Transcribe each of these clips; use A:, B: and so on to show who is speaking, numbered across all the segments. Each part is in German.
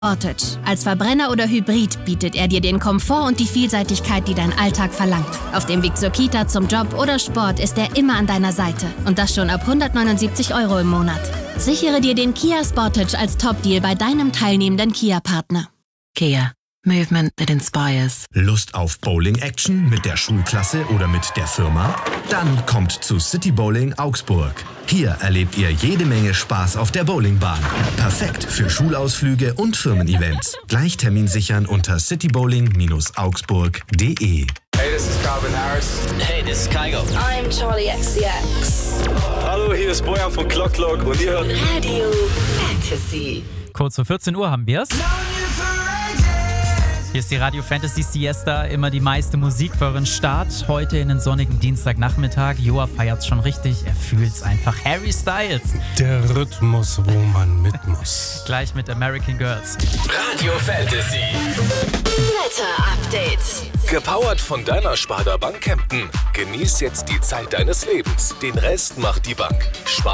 A: Sportage. Als Verbrenner oder Hybrid bietet er dir den Komfort und die Vielseitigkeit, die dein Alltag verlangt. Auf dem Weg zur Kita, zum Job oder Sport ist er immer an deiner Seite. Und das schon ab 179 € im Monat. Sichere dir den Kia Sportage als Top-Deal bei deinem teilnehmenden Kia-Partner.
B: Kia. Movement that inspires.
C: Lust auf Bowling-Action mit der Schulklasse oder mit der Firma? Dann kommt zu City Bowling Augsburg. Hier erlebt ihr jede Menge Spaß auf der Bowlingbahn. Perfekt für Schulausflüge und Firmen-Events. Gleich Termin sichern unter citybowling-augsburg.de.
D: Hey, this is Calvin Harris.
E: Hey, this is Kygo.
F: I'm Charlie XCX.
D: Hallo, hier ist Bojan von Clock Clock und ihr hört
F: Radio Fantasy.
G: Kurz vor 14 Uhr haben wir's. Hier ist die Radio Fantasy Siesta, immer die meiste Musik für euren Start. Heute in den sonnigen Dienstagnachmittag. Joa feiert's schon richtig, er fühlt's einfach. Harry Styles.
H: Der Rhythmus, wo man mit muss.
G: Gleich mit American Girls.
E: Radio Fantasy.
F: Wetter-Update.
I: Gepowert von deiner Sparda Bank Kempten. Genieß jetzt die Zeit deines Lebens. Den Rest macht die Bank.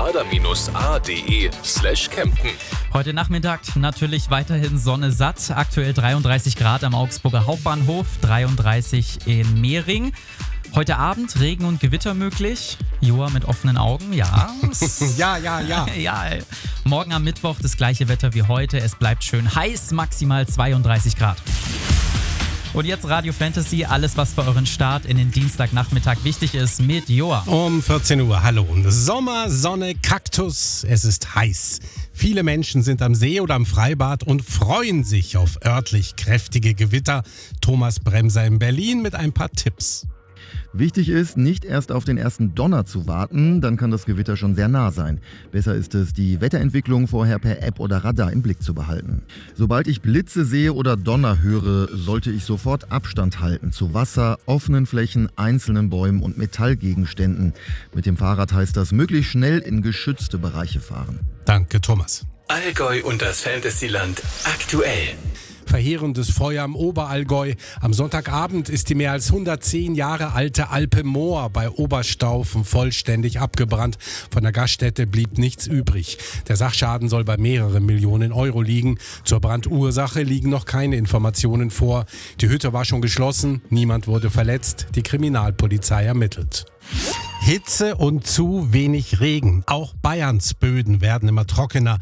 I: sparda-ade/Kempten.
G: Heute Nachmittag natürlich weiterhin Sonne satt. Aktuell 33 Grad am Augsburger Hauptbahnhof, 33 in Mehring. Heute Abend Regen und Gewitter möglich. Joa mit offenen Augen, ja.
H: Ja.
G: Ja, ey. Morgen am Mittwoch das gleiche Wetter wie heute. Es bleibt schön heiß, maximal 32 Grad. Und jetzt Radio Fantasy, alles was für euren Start in den Dienstagnachmittag wichtig ist mit Joa.
H: Um 14 Uhr, hallo. Sommer, Sonne, Kaktus, es ist heiß. Viele Menschen sind am See oder am Freibad und freuen sich auf örtlich kräftige Gewitter. Thomas Bremser in Berlin mit ein paar Tipps.
J: Wichtig ist, nicht erst auf den ersten Donner zu warten, dann kann das Gewitter schon sehr nah sein. Besser ist es, die Wetterentwicklung vorher per App oder Radar im Blick zu behalten. Sobald ich Blitze sehe oder Donner höre, sollte ich sofort Abstand halten zu Wasser, offenen Flächen, einzelnen Bäumen und Metallgegenständen. Mit dem Fahrrad heißt das, möglichst schnell in geschützte Bereiche fahren.
H: Danke, Thomas.
E: Allgäu und das Fantasyland aktuell.
H: Verheerendes Feuer im Oberallgäu. Am Sonntagabend ist die mehr als 110 Jahre alte Alpe Moor bei Oberstaufen vollständig abgebrannt. Von der Gaststätte blieb nichts übrig. Der Sachschaden soll bei mehreren Millionen Euro liegen. Zur Brandursache liegen noch keine Informationen vor. Die Hütte war schon geschlossen, niemand wurde verletzt. Die Kriminalpolizei ermittelt. Hitze und zu wenig Regen. Auch Bayerns Böden werden immer trockener.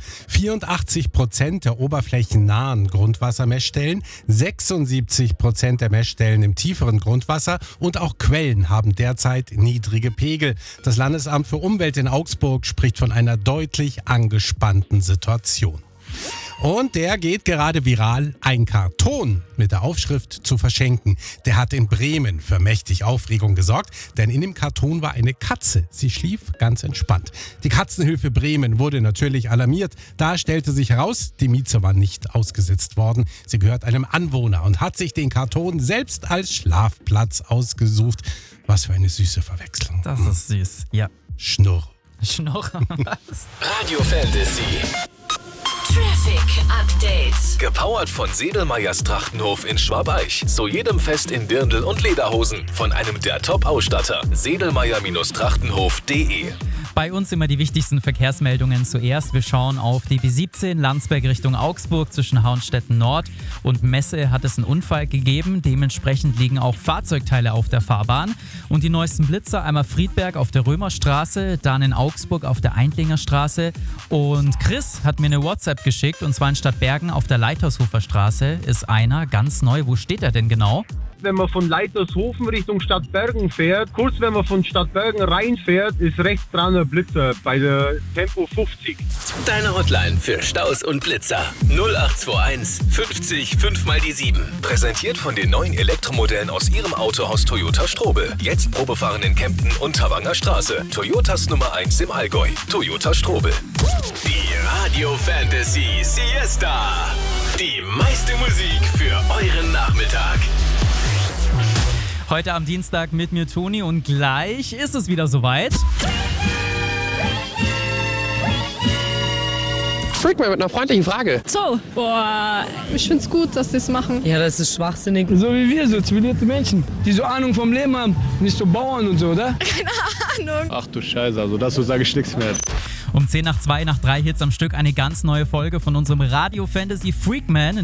H: 84% der oberflächennahen Grundwassermessstellen, 76% der Messstellen im tieferen Grundwasser und auch Quellen haben derzeit niedrige Pegel. Das Landesamt für Umwelt in Augsburg spricht von einer deutlich angespannten Situation. Und der geht gerade viral, ein Karton mit der Aufschrift zu verschenken. Der hat in Bremen für mächtig Aufregung gesorgt, denn in dem Karton war eine Katze. Sie schlief ganz entspannt. Die Katzenhilfe Bremen wurde natürlich alarmiert. Da stellte sich heraus, die Mieze war nicht ausgesetzt worden. Sie gehört einem Anwohner und hat sich den Karton selbst als Schlafplatz ausgesucht. Was für eine süße Verwechslung.
G: Das ist süß, ja.
H: Schnurr.
G: Was?
E: Radio Fantasy.
F: Traffic Update.
I: Gepowert von Sedelmeyers Trachtenhof in Schwabeich. Zu jedem Fest in Dirndl und Lederhosen. Von einem der Top-Ausstatter. Sedelmeyer-Trachtenhof.de.
G: Bei uns immer die wichtigsten Verkehrsmeldungen zuerst. Wir schauen auf die B17 Landsberg Richtung Augsburg zwischen Hauenstetten Nord und Messe hat es einen Unfall gegeben. Dementsprechend liegen auch Fahrzeugteile auf der Fahrbahn. Und die neuesten Blitzer einmal Friedberg auf der Römerstraße, dann in Augsburg auf der Eindlinger Straße. Und Chris hat mir eine WhatsApp geschickt und zwar in Stadtbergen auf der Leitershofer Straße ist einer ganz neu. Wo steht er denn genau?
K: Wenn man von Leitershofen Richtung Stadtbergen fährt, kurz wenn man von Stadtbergen reinfährt, ist rechts dran ein Blitzer bei der Tempo 50.
E: Deine Hotline für Staus und Blitzer. 0821 50 5 mal die 7.
I: Präsentiert von den neuen Elektromodellen aus ihrem Autohaus Toyota Strobel. Jetzt Probefahren in Kempten und Tavanger Straße. Toyotas Nummer 1 im Allgäu. Toyota Strobel.
E: Die Radio Fantasy Siesta. Die meiste Musik für euren Nachmittag.
G: Heute am Dienstag mit mir Toni und gleich ist es wieder soweit.
L: Freakman mit einer freundlichen Frage.
M: So, ich find's gut, dass sie es machen.
L: Ja, das ist schwachsinnig.
N: So wie wir, so zivilierte Menschen, die so Ahnung vom Leben haben, nicht so Bauern und so, oder?
M: Keine Ahnung.
O: Ach du Scheiße, also dazu sage ich nichts mehr.
G: Um 10 nach 2 nach 3 Hits am Stück eine ganz neue Folge von unserem Radio Fantasy Freakman.